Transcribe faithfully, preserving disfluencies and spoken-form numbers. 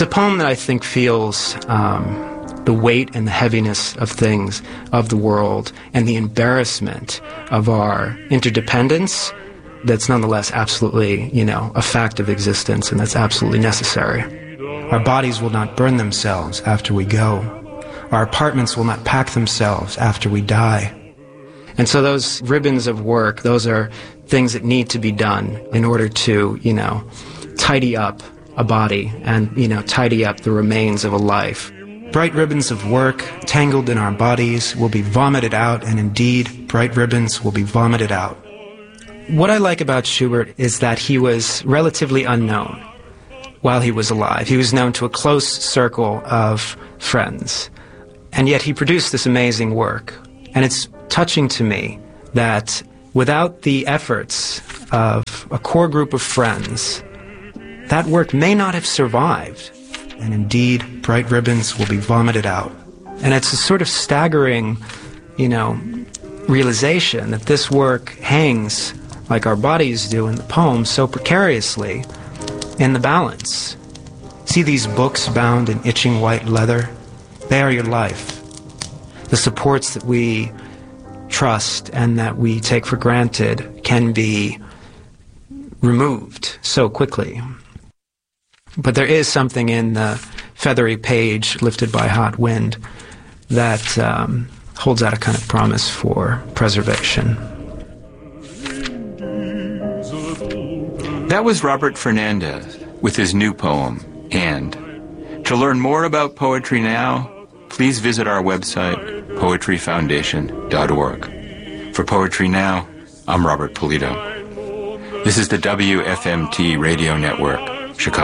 It's a poem that I think feels um, the weight and the heaviness of things, of the world, and the embarrassment of our interdependence that's nonetheless absolutely, you know, a fact of existence, and that's absolutely necessary. Our bodies will not burn themselves after we go. Our apartments will not pack themselves after we die. And so those ribbons of work, those are things that need to be done in order to, you know, tidy up a body and, you know, tidy up the remains of a life. Bright ribbons of work tangled in our bodies will be vomited out, and indeed, bright ribbons will be vomited out. What I like about Schubert is that he was relatively unknown while he was alive. He was known to a close circle of friends, and yet he produced this amazing work. And it's touching to me that without the efforts of a core group of friends, that work may not have survived. And indeed, bright ribbons will be vomited out. And it's a sort of staggering, you know, realization that this work hangs, like our bodies do in the poem, so precariously in the balance. See these books bound in itching white leather? They are your life. The supports that we trust and that we take for granted can be removed so quickly. But there is something in the feathery page lifted by hot wind that um, holds out a kind of promise for preservation. That was Robert Fernandez with his new poem, And. To learn more about Poetry Now, please visit our website, poetry foundation dot org. For Poetry Now, I'm Robert Polito. This is the W F M T Radio Network, Chicago.